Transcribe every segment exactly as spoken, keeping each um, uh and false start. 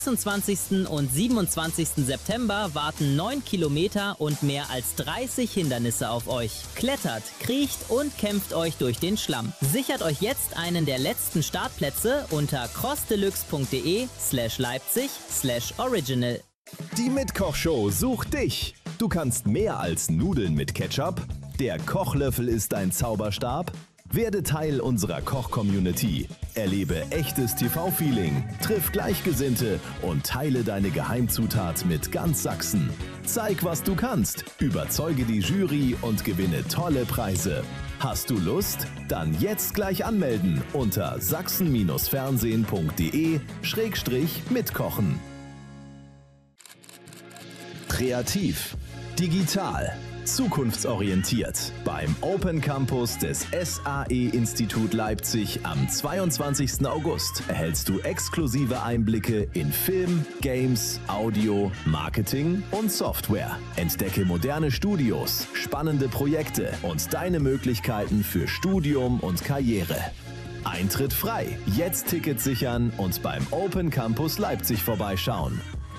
sechsundzwanzigsten und siebenundzwanzigsten September warten neun Kilometer und mehr als dreißig Hindernisse auf euch. Klettert, kriecht und kämpft euch durch den Schlamm. Sichert euch jetzt einen der letzten Startplätze unter crossdeluxe.de slash Leipzig slash original. Die Mitkochshow sucht dich. Du kannst mehr als Nudeln mit Ketchup. Der Kochlöffel ist ein Zauberstab. Werde Teil unserer Koch-Community. Erlebe echtes T V-Feeling, triff Gleichgesinnte und teile deine Geheimzutat mit ganz Sachsen. Zeig, was du kannst, überzeuge die Jury und gewinne tolle Preise. Hast du Lust? Dann jetzt gleich anmelden unter sachsen-fernsehen.de schrägstrich mitkochen. Kreativ, digital, zukunftsorientiert. Beim Open Campus des S A E-Institut Leipzig am zweiundzwanzigsten August erhältst du exklusive Einblicke in Film, Games, Audio, Marketing und Software. Entdecke moderne Studios, spannende Projekte und deine Möglichkeiten für Studium und Karriere. Eintritt frei. Jetzt Tickets sichern und beim Open Campus Leipzig vorbeischauen.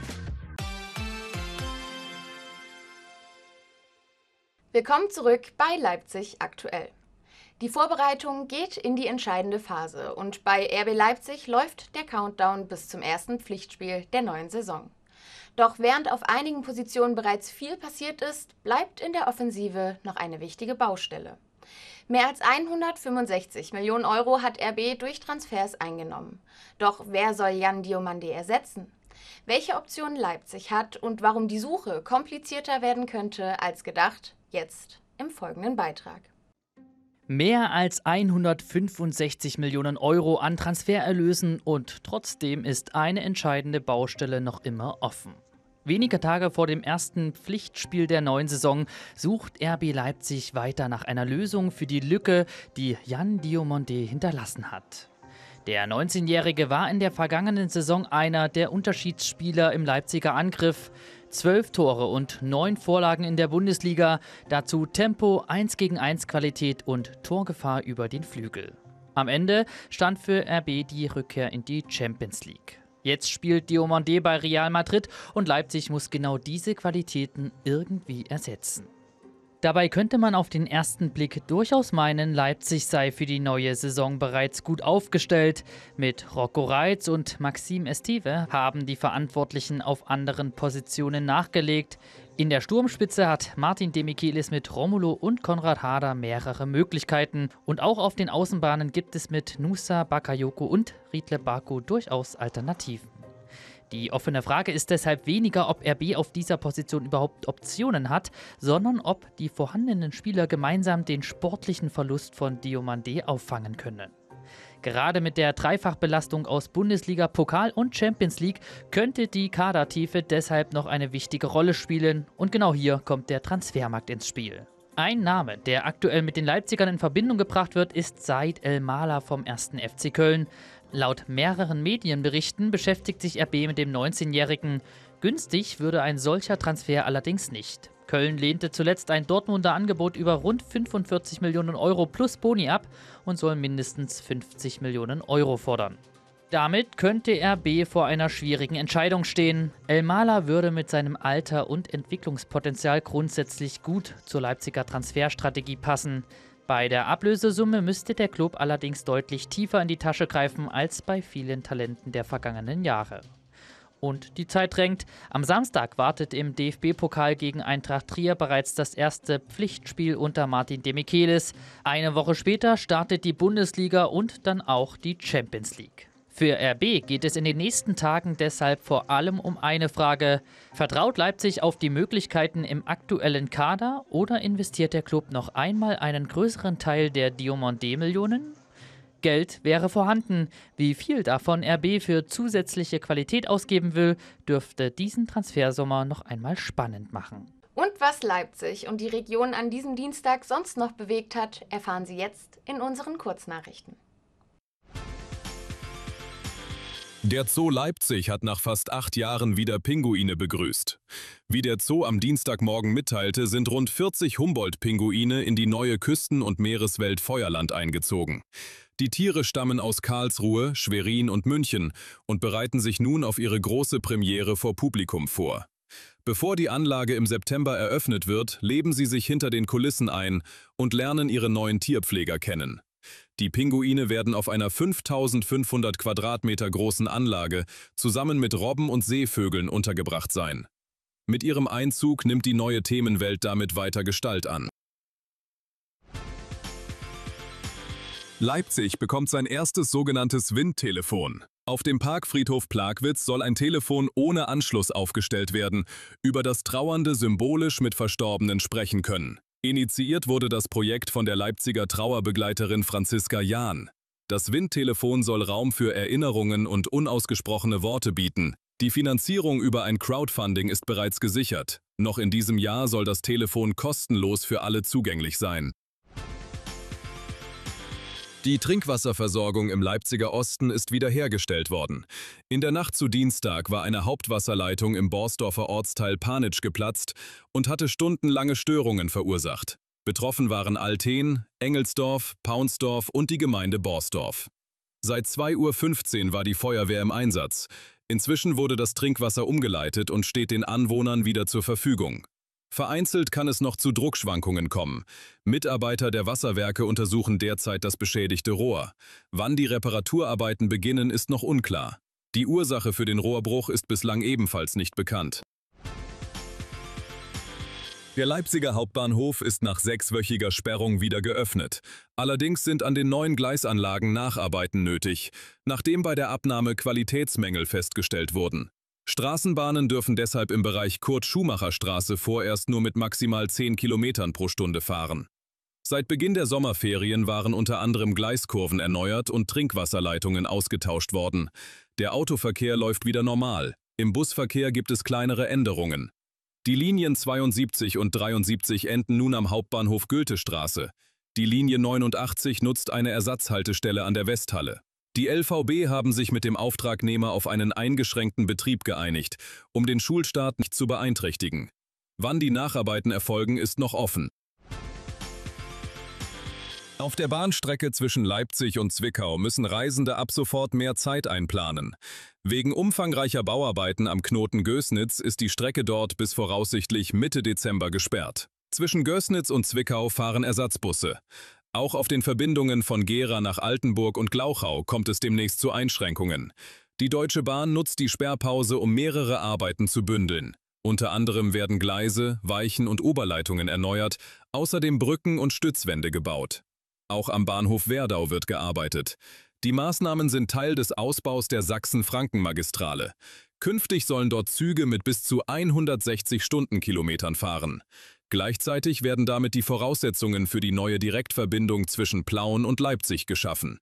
Willkommen zurück bei Leipzig aktuell. Die Vorbereitung geht in die entscheidende Phase und bei R B Leipzig läuft der Countdown bis zum ersten Pflichtspiel der neuen Saison. Doch während auf einigen Positionen bereits viel passiert ist, bleibt in der Offensive noch eine wichtige Baustelle. Mehr als hundertfünfundsechzig Millionen Euro hat R B durch Transfers eingenommen. Doch wer soll Yan Diomandé ersetzen? Welche Optionen Leipzig hat und warum die Suche komplizierter werden könnte als gedacht, jetzt im folgenden Beitrag. Mehr als hundertfünfundsechzig Millionen Euro an Transfererlösen und trotzdem ist eine entscheidende Baustelle noch immer offen. Wenige Tage vor dem ersten Pflichtspiel der neuen Saison sucht R B Leipzig weiter nach einer Lösung für die Lücke, die Yan Diomandé hinterlassen hat. Der neunzehnjährige war in der vergangenen Saison einer der Unterschiedsspieler im Leipziger Angriff. Zwölf Tore und neun Vorlagen in der Bundesliga, dazu Tempo, eins gegen eins Qualität und Torgefahr über den Flügel. Am Ende stand für R B die Rückkehr in die Champions League. Jetzt spielt Diomandé bei Real Madrid und Leipzig muss genau diese Qualitäten irgendwie ersetzen. Dabei könnte man auf den ersten Blick durchaus meinen, Leipzig sei für die neue Saison bereits gut aufgestellt. Mit Rocco Reitz und Maxime Esteve haben die Verantwortlichen auf anderen Positionen nachgelegt. In der Sturmspitze hat Martin Demichelis mit Romulo und Konrad Harder mehrere Möglichkeiten. Und auch auf den Außenbahnen gibt es mit Nusa Bakayoko und Riedle Baku durchaus Alternativen. Die offene Frage ist deshalb weniger, ob R B auf dieser Position überhaupt Optionen hat, sondern ob die vorhandenen Spieler gemeinsam den sportlichen Verlust von Diomandé auffangen können. Gerade mit der Dreifachbelastung aus Bundesliga, Pokal und Champions League könnte die Kadertiefe deshalb noch eine wichtige Rolle spielen und genau hier kommt der Transfermarkt ins Spiel. Ein Name, der aktuell mit den Leipzigern in Verbindung gebracht wird, ist Said El-Mala vom ersten F C Köln. Laut mehreren Medienberichten beschäftigt sich R B mit dem neunzehnjährigen. Günstig würde ein solcher Transfer allerdings nicht. Köln lehnte zuletzt ein Dortmunder Angebot über rund fünfundvierzig Millionen Euro plus Boni ab und soll mindestens fünfzig Millionen Euro fordern. Damit könnte R B vor einer schwierigen Entscheidung stehen. El-Mala würde mit seinem Alter und Entwicklungspotenzial grundsätzlich gut zur Leipziger Transferstrategie passen. Bei der Ablösesumme müsste der Klub allerdings deutlich tiefer in die Tasche greifen als bei vielen Talenten der vergangenen Jahre. Und die Zeit drängt. Am Samstag wartet im D F B-Pokal gegen Eintracht Trier bereits das erste Pflichtspiel unter Martin Demichelis. Eine Woche später startet die Bundesliga und dann auch die Champions League. Für R B geht es in den nächsten Tagen deshalb vor allem um eine Frage: Vertraut Leipzig auf die Möglichkeiten im aktuellen Kader oder investiert der Klub noch einmal einen größeren Teil der Diomandé-Millionen? Geld wäre vorhanden. Wie viel davon R B für zusätzliche Qualität ausgeben will, dürfte diesen Transfersommer noch einmal spannend machen. Und was Leipzig und die Region an diesem Dienstag sonst noch bewegt hat, erfahren Sie jetzt in unseren Kurznachrichten. Der Zoo Leipzig hat nach fast acht Jahren wieder Pinguine begrüßt. Wie der Zoo am Dienstagmorgen mitteilte, sind rund vierzig Humboldt-Pinguine in die neue Küsten- und Meereswelt Feuerland eingezogen. Die Tiere stammen aus Karlsruhe, Schwerin und München und bereiten sich nun auf ihre große Premiere vor Publikum vor. Bevor die Anlage im September eröffnet wird, leben sie sich hinter den Kulissen ein und lernen ihre neuen Tierpfleger kennen. Die Pinguine werden auf einer fünftausendfünfhundert Quadratmeter großen Anlage zusammen mit Robben und Seevögeln untergebracht sein. Mit ihrem Einzug nimmt die neue Themenwelt damit weiter Gestalt an. Leipzig bekommt sein erstes sogenanntes Windtelefon. Auf dem Parkfriedhof Plagwitz soll ein Telefon ohne Anschluss aufgestellt werden, über das Trauernde symbolisch mit Verstorbenen sprechen können. Initiiert wurde das Projekt von der Leipziger Trauerbegleiterin Franziska Jahn. Das Windtelefon soll Raum für Erinnerungen und unausgesprochene Worte bieten. Die Finanzierung über ein Crowdfunding ist bereits gesichert. Noch in diesem Jahr soll das Telefon kostenlos für alle zugänglich sein. Die Trinkwasserversorgung im Leipziger Osten ist wiederhergestellt worden. In der Nacht zu Dienstag war eine Hauptwasserleitung im Borsdorfer Ortsteil Panitsch geplatzt und hatte stundenlange Störungen verursacht. Betroffen waren Alten, Engelsdorf, Paunsdorf und die Gemeinde Borsdorf. Seit zwei Uhr fünfzehn war die Feuerwehr im Einsatz. Inzwischen wurde das Trinkwasser umgeleitet und steht den Anwohnern wieder zur Verfügung. Vereinzelt kann es noch zu Druckschwankungen kommen. Mitarbeiter der Wasserwerke untersuchen derzeit das beschädigte Rohr. Wann die Reparaturarbeiten beginnen, ist noch unklar. Die Ursache für den Rohrbruch ist bislang ebenfalls nicht bekannt. Der Leipziger Hauptbahnhof ist nach sechswöchiger Sperrung wieder geöffnet. Allerdings sind an den neuen Gleisanlagen Nacharbeiten nötig, nachdem bei der Abnahme Qualitätsmängel festgestellt wurden. Straßenbahnen dürfen deshalb im Bereich Kurt-Schumacher-Straße vorerst nur mit maximal zehn Kilometern pro Stunde fahren. Seit Beginn der Sommerferien waren unter anderem Gleiskurven erneuert und Trinkwasserleitungen ausgetauscht worden. Der Autoverkehr läuft wieder normal. Im Busverkehr gibt es kleinere Änderungen. Die Linien zweiundsiebzig und dreiundsiebzig enden nun am Hauptbahnhof Goethestraße. Die Linie neunundachtzig nutzt eine Ersatzhaltestelle an der Westhalle. Die L V B haben sich mit dem Auftragnehmer auf einen eingeschränkten Betrieb geeinigt, um den Schulstart nicht zu beeinträchtigen. Wann die Nacharbeiten erfolgen, ist noch offen. Auf der Bahnstrecke zwischen Leipzig und Zwickau müssen Reisende ab sofort mehr Zeit einplanen. Wegen umfangreicher Bauarbeiten am Knoten Gößnitz ist die Strecke dort bis voraussichtlich Mitte Dezember gesperrt. Zwischen Gößnitz und Zwickau fahren Ersatzbusse. Auch auf den Verbindungen von Gera nach Altenburg und Glauchau kommt es demnächst zu Einschränkungen. Die Deutsche Bahn nutzt die Sperrpause, um mehrere Arbeiten zu bündeln. Unter anderem werden Gleise, Weichen und Oberleitungen erneuert, außerdem Brücken und Stützwände gebaut. Auch am Bahnhof Werdau wird gearbeitet. Die Maßnahmen sind Teil des Ausbaus der Sachsen-Franken-Magistrale. Künftig sollen dort Züge mit bis zu hundertsechzig Stundenkilometern fahren. Gleichzeitig werden damit die Voraussetzungen für die neue Direktverbindung zwischen Plauen und Leipzig geschaffen.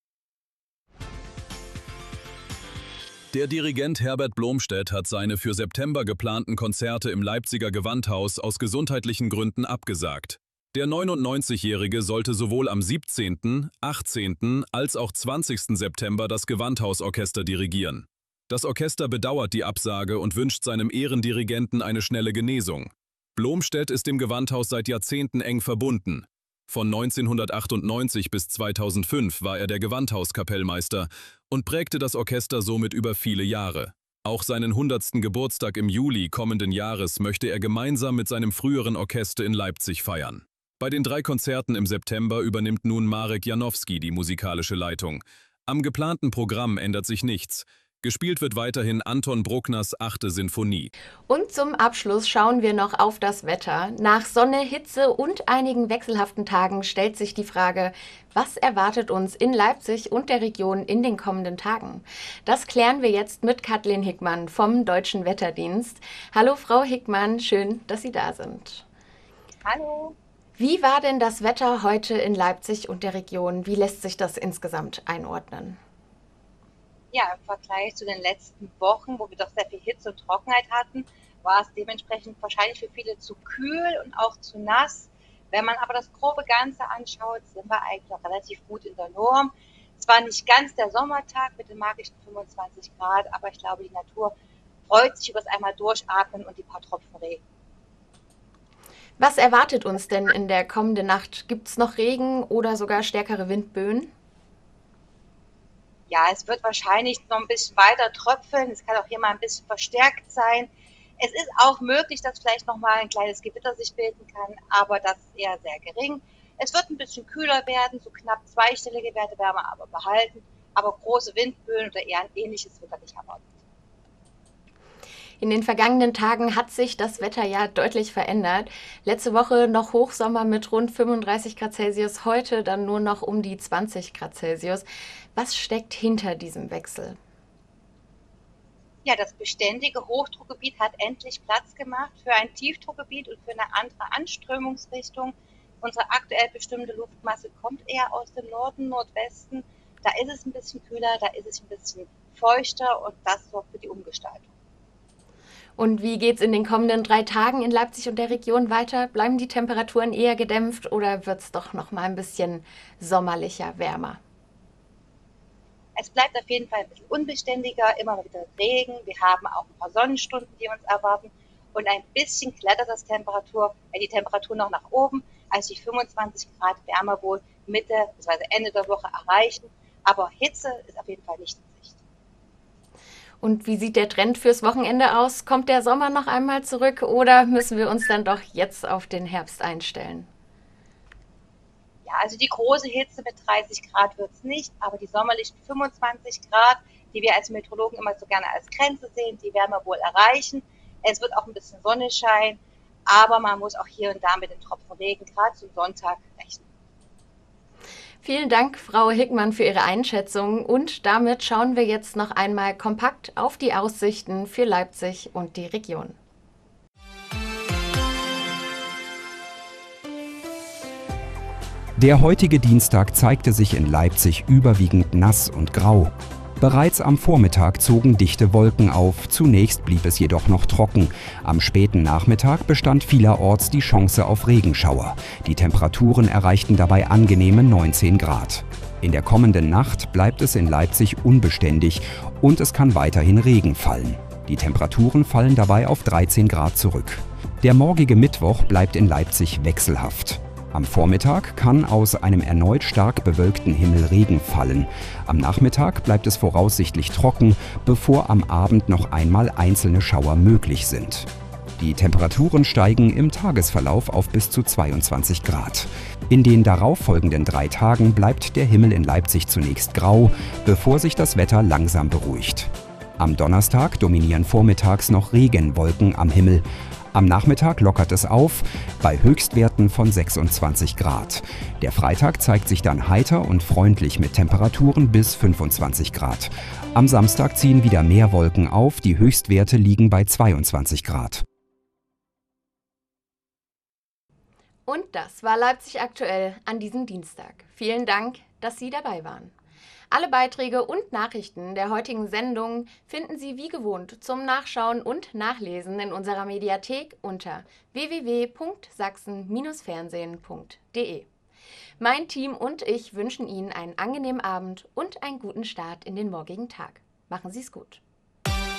Der Dirigent Herbert Blomstedt hat seine für September geplanten Konzerte im Leipziger Gewandhaus aus gesundheitlichen Gründen abgesagt. Der neunundneunzigjährige sollte sowohl am siebzehnten, achtzehnten als auch zwanzigsten September das Gewandhausorchester dirigieren. Das Orchester bedauert die Absage und wünscht seinem Ehrendirigenten eine schnelle Genesung. Blomstedt ist dem Gewandhaus seit Jahrzehnten eng verbunden. Von neunzehnhundertachtundneunzig bis zweitausendfünf war er der Gewandhauskapellmeister und prägte das Orchester somit über viele Jahre. Auch seinen hundertsten Geburtstag im Juli kommenden Jahres möchte er gemeinsam mit seinem früheren Orchester in Leipzig feiern. Bei den drei Konzerten im September übernimmt nun Marek Janowski die musikalische Leitung. Am geplanten Programm ändert sich nichts. Gespielt wird weiterhin Anton Bruckners achte Sinfonie. Und zum Abschluss schauen wir noch auf das Wetter. Nach Sonne, Hitze und einigen wechselhaften Tagen stellt sich die Frage, was erwartet uns in Leipzig und der Region in den kommenden Tagen? Das klären wir jetzt mit Kathleen Hickmann vom Deutschen Wetterdienst. Hallo Frau Hickmann, schön, dass Sie da sind. Hallo. Wie war denn das Wetter heute in Leipzig und der Region? Wie lässt sich das insgesamt einordnen? Ja, im Vergleich zu den letzten Wochen, wo wir doch sehr viel Hitze und Trockenheit hatten, war es dementsprechend wahrscheinlich für viele zu kühl und auch zu nass. Wenn man aber das grobe Ganze anschaut, sind wir eigentlich noch relativ gut in der Norm. Zwar nicht ganz der Sommertag mit den magischen fünfundzwanzig Grad, aber ich glaube, die Natur freut sich über das einmal Durchatmen und die paar Tropfen Regen. Was erwartet uns denn in der kommenden Nacht? Gibt es noch Regen oder sogar stärkere Windböen? Ja, es wird wahrscheinlich noch ein bisschen weiter tröpfeln. Es kann auch hier mal ein bisschen verstärkt sein. Es ist auch möglich, dass vielleicht noch mal ein kleines Gewitter sich bilden kann, aber das ist eher sehr gering. Es wird ein bisschen kühler werden, so knapp zweistellige Werte werden wir aber behalten. Aber große Windböen oder eher ein ähnliches wird da nicht erwartet. In den vergangenen Tagen hat sich das Wetter ja deutlich verändert. Letzte Woche noch Hochsommer mit rund fünfunddreißig Grad Celsius, heute dann nur noch um die zwanzig Grad Celsius. Was steckt hinter diesem Wechsel? Ja, das beständige Hochdruckgebiet hat endlich Platz gemacht für ein Tiefdruckgebiet und für eine andere Anströmungsrichtung. Unsere aktuell bestimmte Luftmasse kommt eher aus dem Norden, Nordwesten. Da ist es ein bisschen kühler, da ist es ein bisschen feuchter und das sorgt für die Umgestaltung. Und wie geht es in den kommenden drei Tagen in Leipzig und der Region weiter? Bleiben die Temperaturen eher gedämpft oder wird es doch noch mal ein bisschen sommerlicher, wärmer? Es bleibt auf jeden Fall ein bisschen unbeständiger, immer mal wieder Regen. Wir haben auch ein paar Sonnenstunden, die uns erwarten. Und ein bisschen klettert das Temperatur, äh, die Temperatur noch nach oben, also die fünfundzwanzig Grad wärmer wohl Mitte bzw. Ende der Woche erreichen. Aber Hitze ist auf jeden Fall nicht in Sicht. Und wie sieht der Trend fürs Wochenende aus? Kommt der Sommer noch einmal zurück oder müssen wir uns dann doch jetzt auf den Herbst einstellen? Ja, also die große Hitze mit dreißig Grad wird es nicht, aber die sommerlichen fünfundzwanzig Grad, die wir als Meteorologen immer so gerne als Grenze sehen, die werden wir wohl erreichen. Es wird auch ein bisschen Sonne scheinen, aber man muss auch hier und da mit den Tropfen Regen gerade zum Sonntag rechnen. Vielen Dank, Frau Hickmann, für Ihre Einschätzung. Und damit schauen wir jetzt noch einmal kompakt auf die Aussichten für Leipzig und die Region. Der heutige Dienstag zeigte sich in Leipzig überwiegend nass und grau. Bereits am Vormittag zogen dichte Wolken auf, zunächst blieb es jedoch noch trocken. Am späten Nachmittag bestand vielerorts die Chance auf Regenschauer. Die Temperaturen erreichten dabei angenehme neunzehn Grad. In der kommenden Nacht bleibt es in Leipzig unbeständig und es kann weiterhin Regen fallen. Die Temperaturen fallen dabei auf dreizehn Grad zurück. Der morgige Mittwoch bleibt in Leipzig wechselhaft. Am Vormittag kann aus einem erneut stark bewölkten Himmel Regen fallen. Am Nachmittag bleibt es voraussichtlich trocken, bevor am Abend noch einmal einzelne Schauer möglich sind. Die Temperaturen steigen im Tagesverlauf auf bis zu zweiundzwanzig Grad. In den darauffolgenden drei Tagen bleibt der Himmel in Leipzig zunächst grau, bevor sich das Wetter langsam beruhigt. Am Donnerstag dominieren vormittags noch Regenwolken am Himmel. Am Nachmittag lockert es auf, bei Höchstwerten von sechsundzwanzig Grad. Der Freitag zeigt sich dann heiter und freundlich mit Temperaturen bis fünfundzwanzig Grad. Am Samstag ziehen wieder mehr Wolken auf, die Höchstwerte liegen bei zweiundzwanzig Grad. Und das war Leipzig aktuell an diesem Dienstag. Vielen Dank, dass Sie dabei waren. Alle Beiträge und Nachrichten der heutigen Sendung finden Sie wie gewohnt zum Nachschauen und Nachlesen in unserer Mediathek unter w w w punkt sachsen Bindestrich fernsehen punkt de. Mein Team und ich wünschen Ihnen einen angenehmen Abend und einen guten Start in den morgigen Tag. Machen Sie es gut.